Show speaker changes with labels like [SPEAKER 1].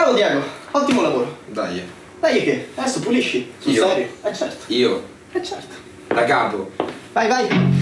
[SPEAKER 1] Bravo Diego, ottimo lavoro.
[SPEAKER 2] Dai.
[SPEAKER 1] Dai che, adesso pulisci. Sul
[SPEAKER 2] Io?
[SPEAKER 1] serio? Certo.
[SPEAKER 2] Io?
[SPEAKER 1] Certo.
[SPEAKER 2] Da capo.
[SPEAKER 1] Vai, vai.